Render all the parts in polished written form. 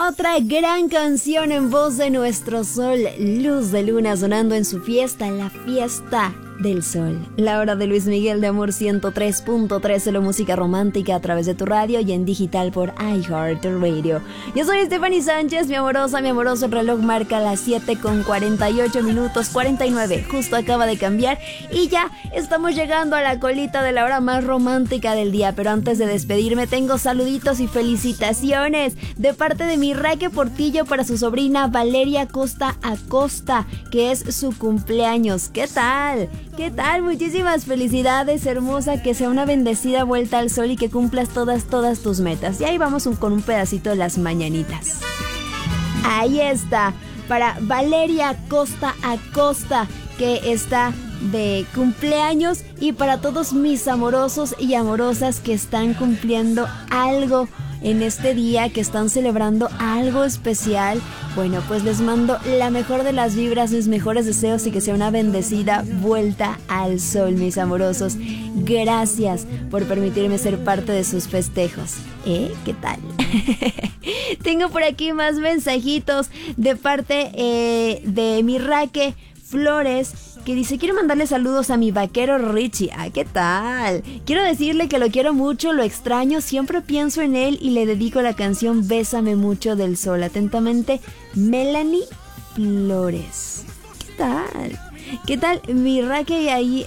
Otra gran canción en voz de nuestro sol, Luz de Luna, sonando en su fiesta, la fiesta del sol. La hora de Luis Miguel de Amor 103.3, solo música romántica a través de tu radio y en digital por iHeartRadio. Yo soy Stephanie Sánchez, mi amorosa, mi amoroso. El reloj marca las 7:48 49, justo acaba de cambiar y ya estamos llegando a la colita de la hora más romántica del día. Pero antes de despedirme tengo saluditos y felicitaciones de parte de mi Raque Portillo para su sobrina Valeria Costa Acosta, que es su cumpleaños. ¿Qué tal? ¿Qué tal? Muchísimas felicidades, hermosa, que sea una bendecida vuelta al sol y que cumplas todas tus metas. Y ahí vamos con un pedacito de las mañanitas. Ahí está, para Valeria Costa Acosta, que está de cumpleaños, y para todos mis amorosos y amorosas que están cumpliendo algo en este día, que están celebrando algo especial. Bueno, pues les mando la mejor de las vibras, mis mejores deseos y que sea una bendecida vuelta al sol, mis amorosos. Gracias por permitirme ser parte de sus festejos. ¿Qué tal? Tengo por aquí más mensajitos de parte de mi Raque Flores, que dice: quiero mandarle saludos a mi vaquero Richie. ¿Qué tal? Quiero decirle que lo quiero mucho, lo extraño, siempre pienso en él y le dedico la canción Bésame mucho del sol. Atentamente, Melanie Flores. ¿Qué tal? ¿Qué tal? Mi Raque ahí...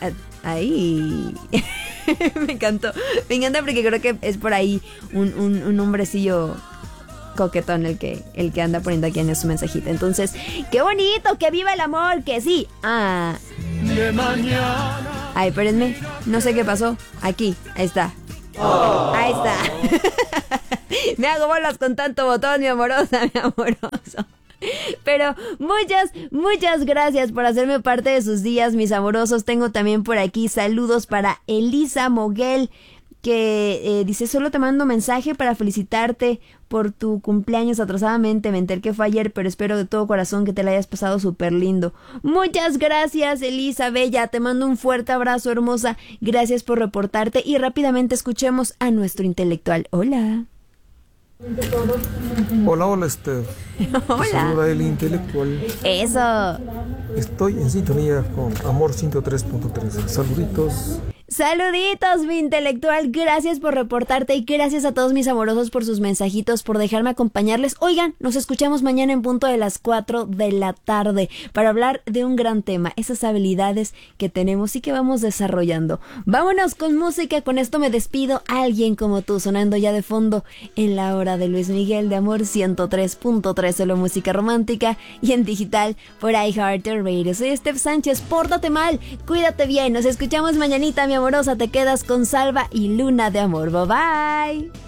Me encantó. Me encanta porque creo que es por ahí un hombrecillo coquetón el que anda poniendo aquí en su mensajito. Entonces, qué bonito, que viva el amor, que sí. De mañana. Ay, espérenme, no sé qué pasó. Aquí, ahí está. Ahí está. Me hago bolas con tanto botón, mi amorosa, mi amoroso. Pero muchas gracias por hacerme parte de sus días, mis amorosos. Tengo también por aquí saludos para Elisa Moguel, que dice: solo te mando mensaje para felicitarte por tu cumpleaños atrasadamente. Me enteré que fue ayer, pero espero de todo corazón que te la hayas pasado súper lindo. Muchas gracias, Elisa Bella. Te mando un fuerte abrazo, hermosa. Gracias por reportarte y rápidamente escuchemos a nuestro intelectual. Hola. Hola, Steph. Hola. Saluda el intelectual. Eso. Estoy en sintonía con Amor 103.3. Saluditos. Saluditos, mi intelectual, gracias por reportarte y gracias a todos mis amorosos por sus mensajitos, por dejarme acompañarles. Oigan, nos escuchamos mañana en punto de las 4 de la tarde para hablar de un gran tema, esas habilidades que tenemos y que vamos desarrollando. Vámonos con música, con esto me despido. Alguien como tú, sonando ya de fondo en la hora de Luis Miguel de Amor 103.3, solo música romántica y en digital por iHeartRadio. Soy Steph Sánchez, pórtate mal, cuídate bien, nos escuchamos mañanita, mi amorosa. Te quedas con Salva y Luna de Amor. Bye bye.